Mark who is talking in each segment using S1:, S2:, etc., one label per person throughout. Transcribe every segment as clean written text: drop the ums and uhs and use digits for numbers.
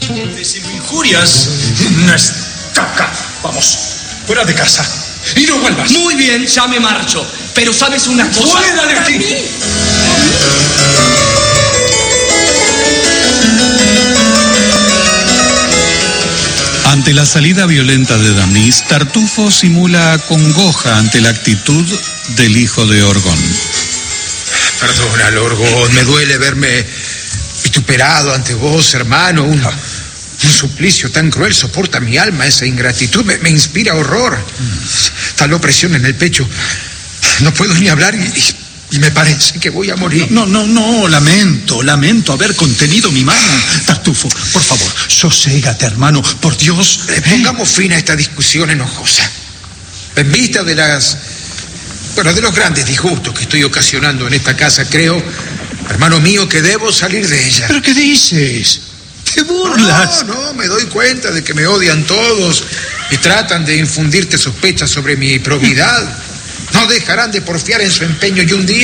S1: Decime injurias. Una estaca. Vamos, fuera de casa. Y no vuelvas.
S2: Muy bien, ya me marcho. Pero ¿sabes una cosa?
S1: ¡Fuera de aquí!
S3: Ante la salida violenta de Damis, Tartufo simula congoja ante la actitud del hijo de Orgón.
S4: Perdona, Orgón, me duele verme vituperado ante vos, hermano. Un suplicio tan cruel soporta mi alma, esa ingratitud me inspira horror. Tal opresión en el pecho. No puedo ni hablar y me parece que voy a morir.
S1: No, lamento haber contenido mi mano. Tartufo, por favor, soségate, hermano, por Dios.
S4: Pongamos fin a esta discusión enojosa. En vista de los grandes disgustos que estoy ocasionando en esta casa, creo, hermano mío, que debo salir de ella.
S1: ¿Pero qué dices? ¿Te burlas?
S4: No, me doy cuenta de que me odian todos y tratan de infundirte sospechas sobre mi probidad. No dejarán de porfiar en su empeño y un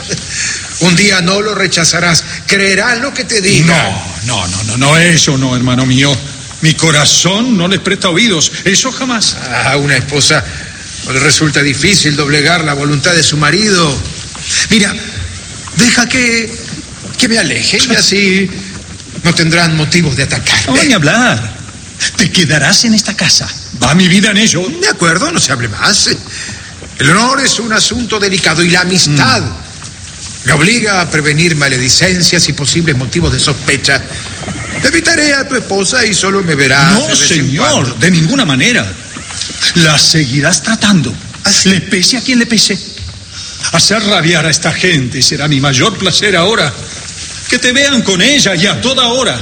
S4: día no lo rechazarás. Creerán lo que te diga.
S1: No, eso no, hermano mío. Mi corazón no les presta oídos, eso jamás.
S4: A una esposa le resulta difícil doblegar la voluntad de su marido. Mira, deja que me aleje y así no tendrán motivos de atacar.
S1: No, ni hablar. Te quedarás en esta casa. Va mi vida en ello.
S4: De acuerdo, no se hable más. El honor es un asunto delicado y la amistad me obliga a prevenir maledicencias y posibles motivos de sospecha. Te invitaré a tu esposa y solo me verás.
S1: No, señor, de ninguna manera. La seguirás tratando. Le pese a quien le pese. Hacer rabiar a esta gente será mi mayor placer ahora. Que te vean con ella y a toda hora.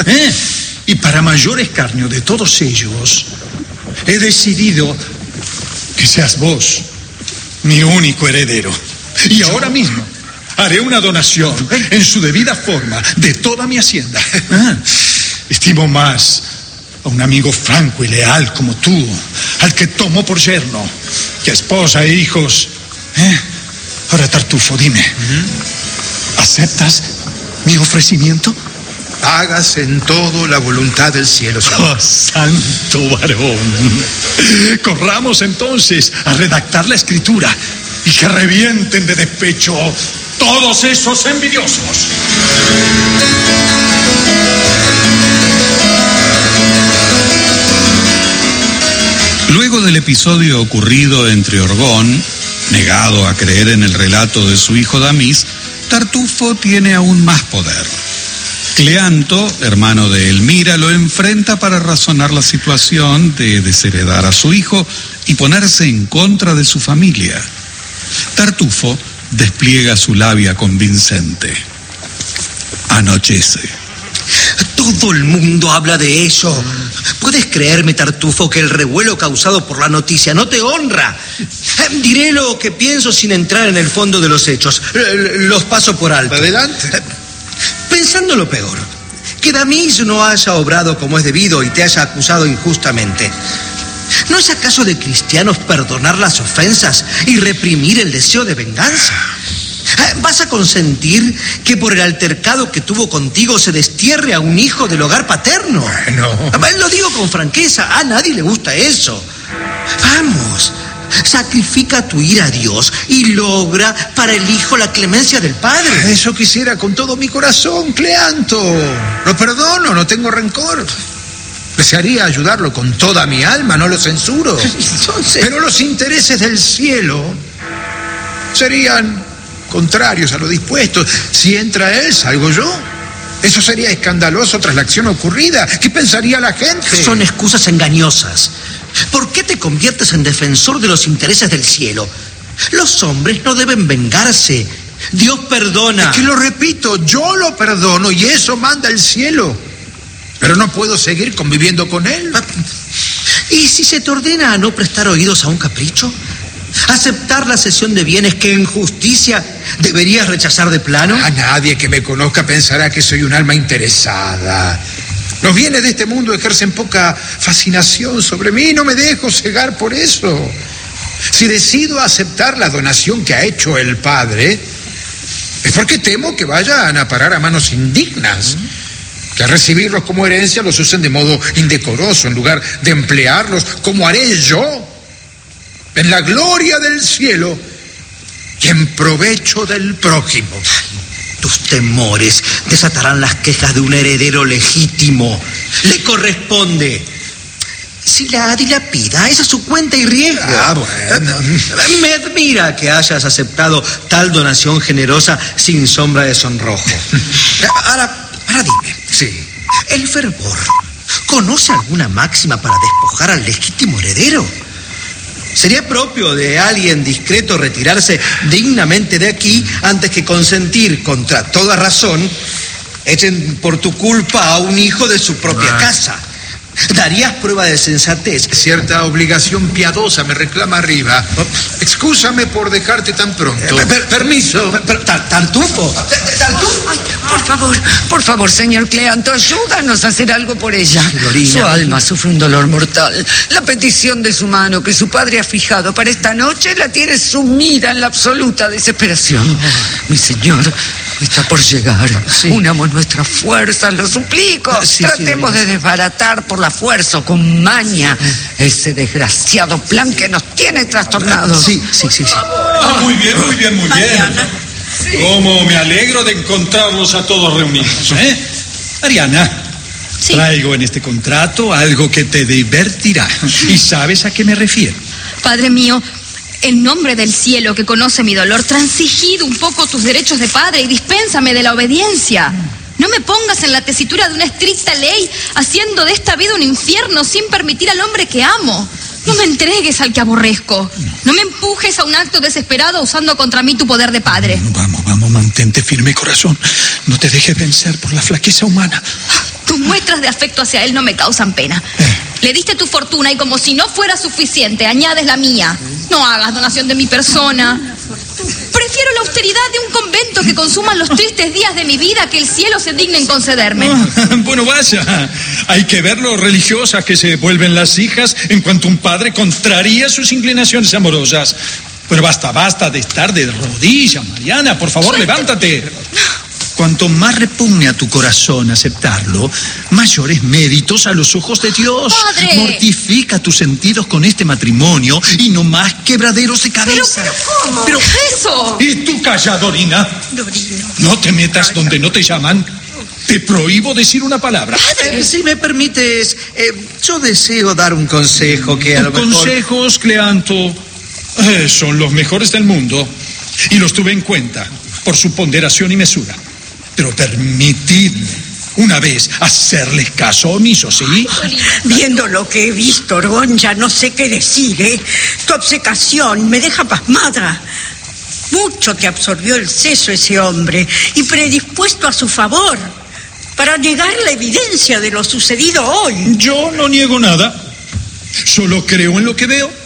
S1: Y para mayor escarnio de todos ellos, he decidido que seas vos mi único heredero. Y ahora mismo haré una donación en su debida forma de toda mi hacienda. Estimo más a un amigo franco y leal como tú, al que tomo por yerno, que a esposa e hijos. Ahora, Tartufo, dime, ¿aceptas mi ofrecimiento?
S4: Hágase en todo la voluntad del cielo.
S1: Oh, santo varón. Corramos entonces a redactar la escritura y que revienten de despecho todos esos envidiosos.
S3: Luego del episodio ocurrido entre Orgón, negado a creer en el relato de su hijo Damis, Tartufo tiene aún más poder. Cleanto, hermano de Elmira, lo enfrenta para razonar la situación de desheredar a su hijo y ponerse en contra de su familia. Tartufo despliega su labia convincente. Anochece.
S2: Todo el mundo habla de eso. ¿Puedes creerme, Tartufo, que el revuelo causado por la noticia no te honra? Diré lo que pienso sin entrar en el fondo de los hechos. Los paso por alto.
S4: Adelante.
S2: Pensando lo peor, que Damis no haya obrado como es debido y te haya acusado injustamente. ¿No es acaso de cristianos perdonar las ofensas y reprimir el deseo de venganza? ¿Vas a consentir que por el altercado que tuvo contigo se destierre a un hijo del hogar paterno?
S4: No.
S2: Lo digo con franqueza, a nadie le gusta eso. Vamos, sacrifica tu ira a Dios y logra para el hijo la clemencia del Padre.
S4: Eso quisiera con todo mi corazón, Cleanto. Lo perdono, no tengo rencor. Desearía ayudarlo con toda mi alma, no lo censuro.
S2: Entonces...
S4: Pero los intereses del cielo serían contrarios a lo dispuesto. Si entra él, salgo yo. Eso sería escandaloso tras la acción ocurrida. ¿Qué pensaría la gente?
S2: Son excusas engañosas. ¿Por qué te conviertes en defensor de los intereses del cielo? Los hombres no deben vengarse. Dios perdona.
S4: Es que lo repito, yo lo perdono y eso manda el cielo. Pero no puedo seguir conviviendo con él.
S2: ¿Y si se te ordena a no prestar oídos a un capricho? ¿Aceptar la cesión de bienes que en justicia deberías rechazar de plano?
S4: A nadie que me conozca pensará que soy un alma interesada. Los bienes de este mundo ejercen poca fascinación sobre mí. No me dejo cegar por eso. Si decido aceptar la donación que ha hecho el Padre, es porque temo que vayan a parar a manos indignas. Que al recibirlos como herencia los usen de modo indecoroso, en lugar de emplearlos como haré yo, en la gloria del cielo y en provecho del prójimo.
S2: Tus temores desatarán las quejas de un heredero legítimo. Le corresponde. Si la dilapida, es a su cuenta y riesgo.
S4: Bueno.
S2: Me admira que hayas aceptado tal donación generosa sin sombra de sonrojo. Ahora dime.
S4: Sí.
S2: ¿El fervor conoce alguna máxima para despojar al legítimo heredero? Sería propio de alguien discreto retirarse dignamente de aquí antes que consentir, contra toda razón, echen por tu culpa a un hijo de su propia casa. ¿Darías prueba de sensatez?
S4: Cierta obligación piadosa me reclama arriba. Excúsame por dejarte tan pronto.
S2: Permiso. Tartufo.
S5: Ay, por favor, señor Cleanto, ayúdanos a hacer algo por ella.
S2: Florina.
S5: Su alma sufre un dolor mortal. La petición de su mano que su padre ha fijado para esta noche la tiene sumida en la absoluta desesperación. Mi señor está por llegar.
S2: Sí.
S5: Unamos nuestras fuerzas, lo suplico. Tratemos de desbaratar por la fuerza o con maña ese desgraciado plan que nos tiene trastornados.
S2: Sí.
S1: Muy bien. Cómo me alegro de encontrarlos a todos reunidos, ¿eh? Ariana,
S6: Sí.
S1: traigo en este contrato algo que te divertirá. ¿Y sabes a qué me refiero?
S6: Padre mío, en nombre del cielo que conoce mi dolor, transigid un poco tus derechos de padre y dispénsame de la obediencia. No me pongas en la tesitura de una estricta ley, haciendo de esta vida un infierno sin permitir al hombre que amo. No me entregues al que aborrezco. No me empujes a un acto desesperado usando contra mí tu poder de padre.
S1: Vamos, mantente firme, corazón. No te dejes vencer por la flaqueza humana.
S6: Tus muestras de afecto hacia él no me causan pena. Le diste tu fortuna y como si no fuera suficiente, añades la mía. No hagas donación de mi persona. Prefiero la austeridad de un convento que consuman los tristes días de mi vida que el cielo se digne en concederme.
S1: Bueno, vaya. Hay que ver lo religiosas que se vuelven las hijas en cuanto un padre contraría sus inclinaciones amorosas. Pero basta de estar de rodillas, Mariana. Por favor, levántate. Cuanto más repugne a tu corazón aceptarlo, mayores méritos a los ojos de Dios.
S6: ¡Padre!
S1: Mortifica tus sentidos con este matrimonio y no más quebraderos de cabeza.
S6: ¿Pero cómo?
S1: Pero,
S6: ¡Eso!
S1: ¿y tú calla, Dorina? No te metas donde no te llaman. Te prohíbo decir una palabra.
S2: Si me permites, yo deseo dar un consejo que a lo mejor...
S1: Consejos, Cleanto, son los mejores del mundo. Y los tuve en cuenta por su ponderación y mesura. Pero permitidme una vez hacerles caso omiso, ¿sí?
S7: Viendo lo que he visto, Orgón, ya no sé qué decir, ¿eh? Tu obcecación me deja pasmada. Mucho te absorbió el seso ese hombre y predispuesto a su favor para negar la evidencia de lo sucedido hoy.
S1: Yo no niego nada. Solo creo en lo que veo.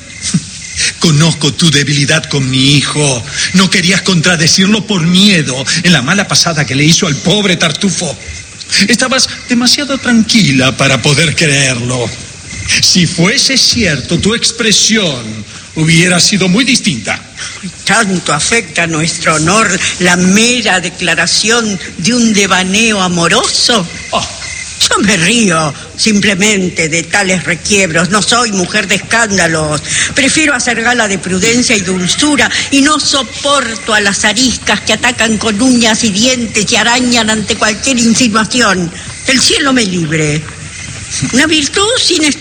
S1: Conozco tu debilidad con mi hijo. No querías contradecirlo por miedo en la mala pasada que le hizo al pobre Tartufo. Estabas demasiado tranquila para poder creerlo. Si fuese cierto, tu expresión hubiera sido muy distinta.
S7: Tanto afecta a nuestro honor la mera declaración de un devaneo amoroso. Yo me río simplemente de tales requiebros. No soy mujer de escándalos. Prefiero hacer gala de prudencia y dulzura y no soporto a las ariscas que atacan con uñas y dientes y arañan ante cualquier insinuación. El cielo me libre. Una virtud sin